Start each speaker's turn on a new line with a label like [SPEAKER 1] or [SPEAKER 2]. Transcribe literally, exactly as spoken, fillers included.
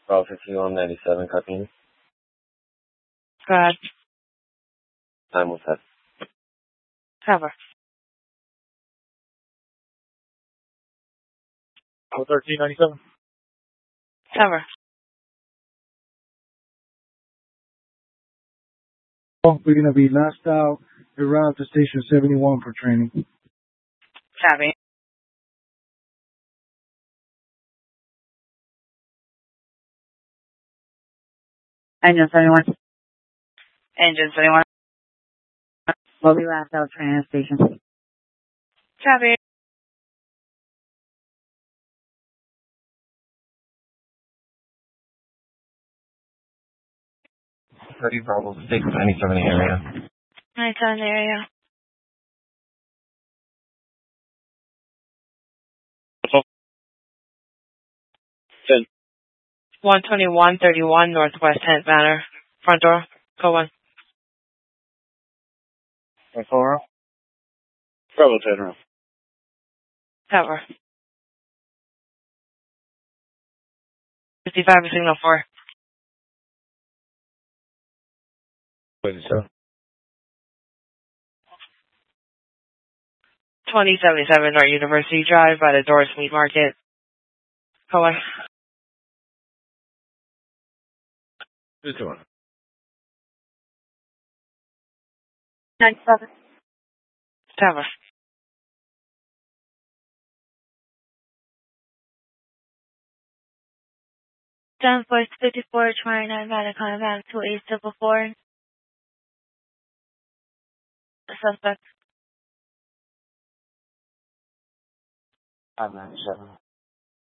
[SPEAKER 1] Bravo fifty-one ninety-seven, copy.
[SPEAKER 2] Go ahead.
[SPEAKER 1] Time was set.
[SPEAKER 2] Cover.
[SPEAKER 3] Bravo thirteen ninety-seven.
[SPEAKER 2] Cover.
[SPEAKER 4] We're going to be last out en route to station seventy-one for training.
[SPEAKER 2] Copy.
[SPEAKER 5] Engine seventy-one.
[SPEAKER 2] Engine seventy-one.
[SPEAKER 5] We'll be last out training station.
[SPEAKER 2] Copy.
[SPEAKER 1] thirty Bravo six ninety-seven area.
[SPEAKER 2] Nice on the area.
[SPEAKER 3] ten.
[SPEAKER 2] one twenty-one thirty-one Northwest tenth Manor. Front door. Go one.
[SPEAKER 3] four. Bravo ten round.
[SPEAKER 2] Cover. fifty-five signal four.
[SPEAKER 3] twenty-seven.
[SPEAKER 2] twenty seventy-seven North University Drive by the Doris Meat Market. Go one.
[SPEAKER 3] This one.
[SPEAKER 5] ninety-seven.
[SPEAKER 2] Cover.
[SPEAKER 5] Ten Force fifty-four twenty-nine Vatican contact to eight double four. Suspect.
[SPEAKER 1] five ninety-seven.